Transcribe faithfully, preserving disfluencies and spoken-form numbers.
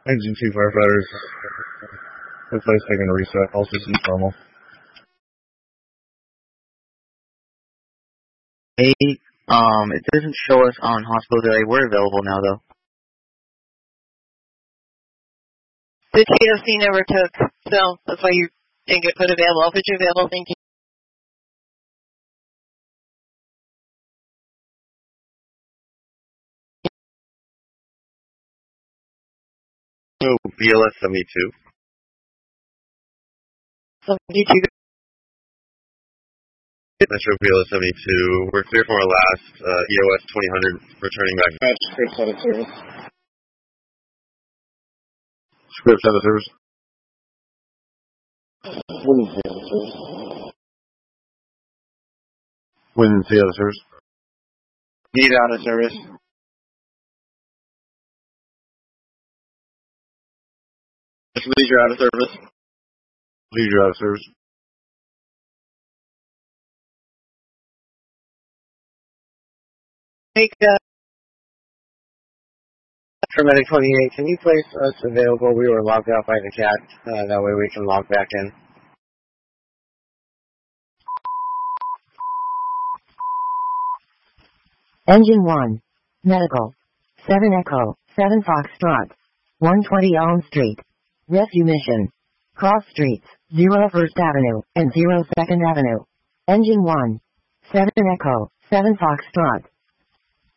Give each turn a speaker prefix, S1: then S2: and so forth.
S1: Engine two firefighters. Replace taking a reset. All systems normal.
S2: Hey, um, it doesn't show us on hospital delay. We're available now, though.
S3: The T O C never took, so that's why you didn't get put available. I'll put you available. Thank you.
S4: Oh, B L S seventy-two.
S3: seventy-two.
S4: Metro B L S seventy-two. We're clear from our last uh, E O S twenty hundred returning back.
S1: Match scripts out of service. Scripts out of service. Wednesday out of service. Wednesday out of service. Need out of service.
S4: Leisure out of service.
S1: Leisure out of service.
S3: Take uh,
S5: Paramedic twenty-eight, can you place us available? We were logged out by the cat. Uh, that way we can log back in.
S6: Engine one. Medical. seven Echo. seven Foxtrot. one twenty Elm Street. Rescue mission. Cross streets. zero First Avenue and zero Second Avenue. Engine one. seven Echo. seven Foxtrot.